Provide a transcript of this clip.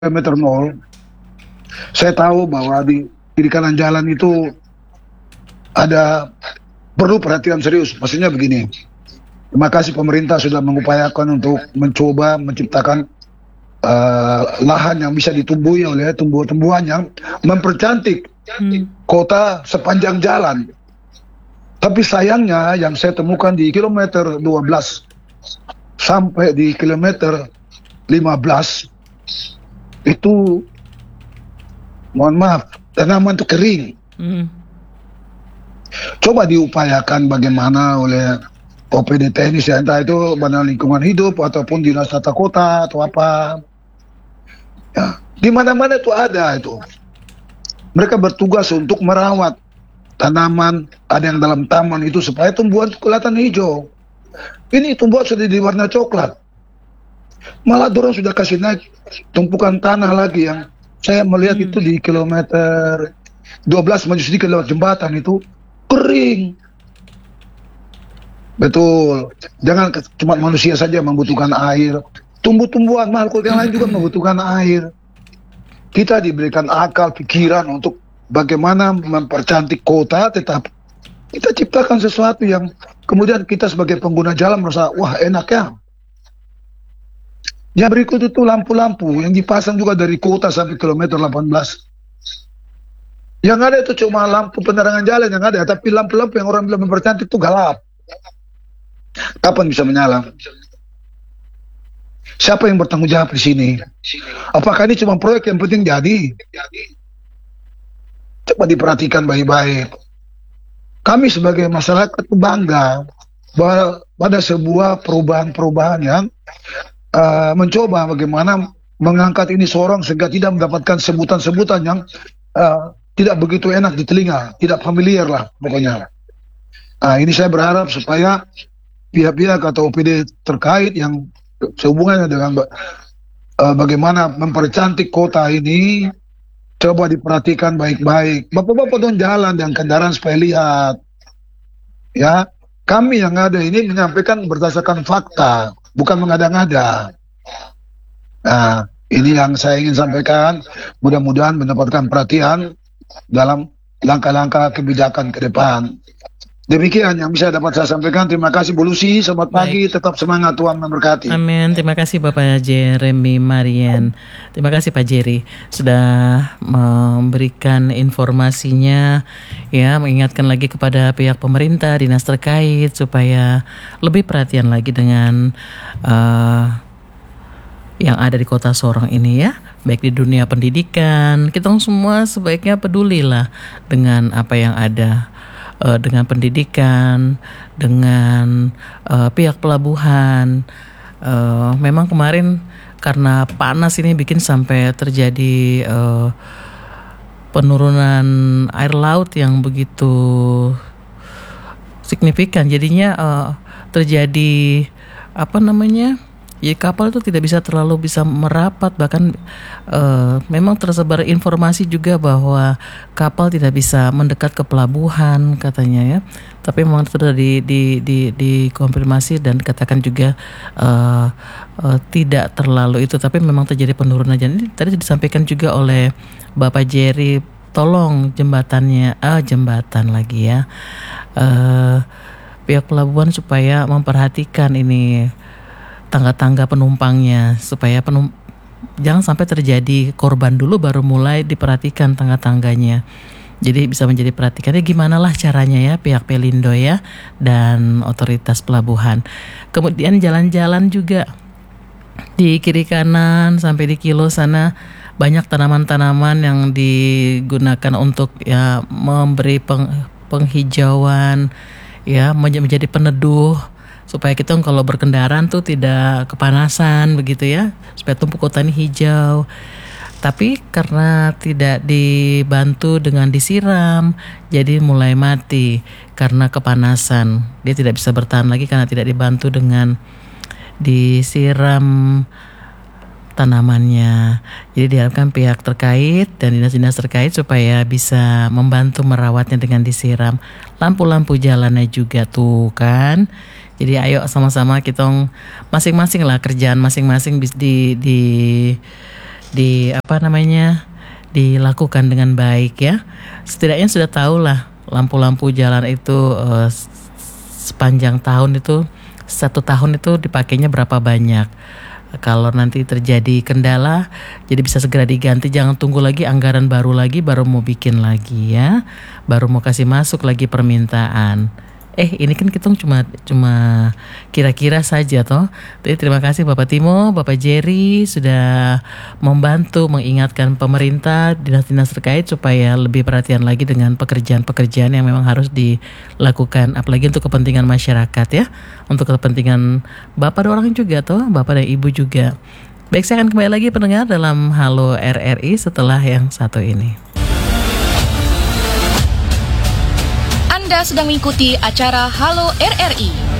kilometer nol, saya tahu bahwa di kiri kanan jalan itu ada perlu perhatian serius. Maksudnya begini, terima kasih pemerintah sudah mengupayakan untuk mencoba menciptakan lahan yang bisa ditumbuhi oleh tumbuh-tumbuhan yang mempercantik kota sepanjang jalan. Tapi sayangnya yang saya temukan di kilometer 12 sampai di kilometer 15 itu, mohon maaf, tanaman itu kering. Coba diupayakan bagaimana oleh OPD teknis ya, entah itu Badan Lingkungan Hidup ataupun Dinas Tata Kota atau apa. Ya, di mana-mana itu ada itu. Mereka bertugas untuk merawat tanaman, ada yang dalam taman itu supaya tumbuhan itu kelihatan hijau. Ini tumbuhan sudah di warna coklat. Malah dorong sudah kasih naik tumpukan tanah lagi yang saya melihat itu di kilometer 12 maju sedikit lewat jembatan itu kering. Betul. Jangan cuma manusia saja membutuhkan air. Tumbuh-tumbuhan, makhluk yang lain juga membutuhkan air. Kita diberikan akal, pikiran untuk bagaimana mempercantik kota, tetapi kita ciptakan sesuatu yang kemudian kita sebagai pengguna jalan merasa, wah enak ya. Yang berikut itu lampu-lampu yang dipasang juga dari kota sampai kilometer 18. Yang ada itu cuma lampu penerangan jalan yang ada, tapi lampu-lampu yang orang bilang mempercantik itu gelap. Kapan bisa menyala? Siapa yang bertanggung jawab di sini? Apakah ini cuma proyek yang penting jadi? Coba diperhatikan baik-baik. Kami sebagai masyarakat bangga bahwa pada sebuah perubahan-perubahan yang mencoba bagaimana mengangkat ini seorang sehingga tidak mendapatkan sebutan-sebutan yang tidak begitu enak di telinga, tidak familiar lah pokoknya. Ini saya berharap supaya pihak-pihak atau OPD terkait yang sehubungannya dengan bagaimana mempercantik kota ini, coba diperhatikan baik-baik. Bapak-bapak don jalan dan kendaraan supaya lihat. Ya, kami yang ada ini menyampaikan berdasarkan fakta, bukan mengada-ngada. Nah, ini yang saya ingin sampaikan. Mudah-mudahan mendapatkan perhatian dalam langkah-langkah kebijakan ke depan. Demikian yang bisa dapat saya sampaikan. Terima kasih Bu Lucy. Selamat pagi. Tetap semangat, Tuhan memberkati. Amin. Terima kasih Bapak Jeremy Marian. Terima kasih Pak Jerry sudah memberikan informasinya, ya, mengingatkan lagi kepada pihak pemerintah, dinas terkait supaya lebih perhatian lagi dengan yang ada di Kota Sorong ini, ya, baik di dunia pendidikan. Kita semua sebaiknya pedulilah dengan apa yang ada, dengan pendidikan, dengan pihak pelabuhan. Memang kemarin karena panas ini bikin sampai terjadi penurunan air laut yang begitu signifikan. Jadinya terjadi ya kapal itu tidak bisa merapat, bahkan memang tersebar informasi juga bahwa kapal tidak bisa mendekat ke pelabuhan katanya, ya. Tapi memang sudah dikonfirmasi dan dikatakan juga tidak terlalu itu, tapi memang terjadi penurunan. Jadi tadi disampaikan juga oleh Bapak Jerry, tolong jembatan lagi, ya, pihak pelabuhan supaya memperhatikan ini tangga-tangga penumpangnya, supaya jangan sampai terjadi korban dulu baru mulai diperhatikan tangga-tangganya. Jadi bisa menjadi perhatikan, gimana lah caranya, ya, pihak Pelindo, ya, dan otoritas pelabuhan. Kemudian jalan-jalan juga di kiri kanan sampai di kilo sana banyak tanaman-tanaman yang digunakan untuk, ya, memberi penghijauan, ya, menjadi peneduh supaya kita kalau berkendaraan tuh tidak kepanasan begitu, ya, supaya tumpu kota ini hijau. Tapi karena tidak dibantu dengan disiram, jadi mulai mati karena kepanasan. Dia tidak bisa bertahan lagi karena tidak dibantu dengan disiram tanamannya. Jadi diharapkan pihak terkait dan dinas-dinas terkait supaya bisa membantu merawatnya dengan disiram. Lampu-lampu jalannya juga tuh kan. Jadi ayo sama-sama kita masing-masing lah kerjaan masing-masing dilakukan dengan baik ya. Setidaknya sudah tahulah lampu-lampu jalan itu sepanjang tahun itu, 1 tahun itu dipakainya berapa banyak. Kalau nanti terjadi kendala, jadi bisa segera diganti. Jangan tunggu lagi anggaran baru lagi, baru mau bikin lagi ya, baru mau kasih masuk lagi permintaan. Ini kan kita cuma kira-kira saja toh. Jadi terima kasih Bapak Timo, Bapak Jerry sudah membantu mengingatkan pemerintah, dinas-dinas terkait supaya lebih perhatian lagi dengan pekerjaan-pekerjaan yang memang harus dilakukan, apalagi untuk kepentingan masyarakat ya, untuk kepentingan Bapak dan orang juga toh, Bapak dan Ibu juga. Baik, saya akan kembali lagi pendengar dalam Halo RRI setelah yang satu ini. Anda sedang mengikuti acara Halo RRI